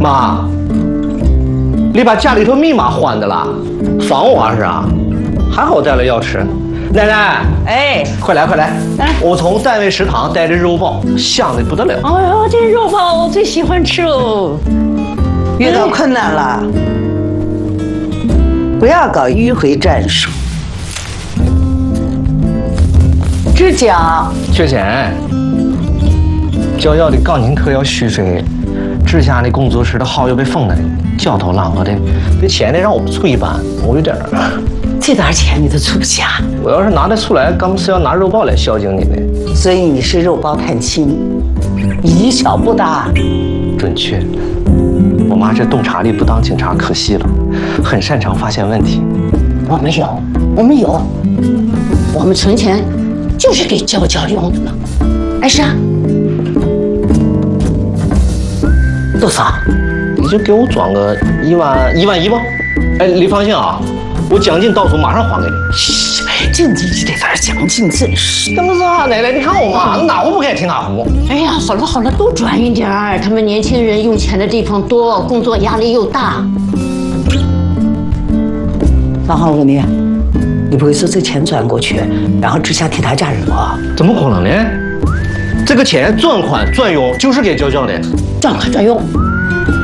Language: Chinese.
妈，你把家里头密码换的啦？防我是啊？还好带了钥匙。奶奶， 哎， 快来快来！我从单位食堂带着肉包，香的不得了。 哎呦，这肉包我最喜欢吃喽。 遇到困难了，不要搞迂回战术，只讲缺钱，娇娇的钢琴课要续费，之前的工作室的号又被封了，焦头烂额的，这钱得让我们出一半，我有点儿。 这点钱你都出不起啊！ 我要是拿得出来，刚不是要拿肉包来孝敬你的？ 所以你是肉包探亲，以小不大。 准确。我妈这洞察力不当警察可惜了，很擅长发现问题。 我们有，我们存钱就是给娇娇用的呢。哎，是啊，多少？ 你就给我装个1万1吧。哎，你放心啊，我奖金到手马上还给你。 这你得点奖金，真是。 怎么说啊，奶奶？你看我妈，哪我不该听她胡？ 哎呀，好了好了，多转一点儿。他们年轻人用钱的地方多，工作压力又大。 然后我问你，你不会说这钱转过去，然后之下替他嫁人吧？ 怎么可能呢？这个钱转款专用就是给娇娇的。 转款专用。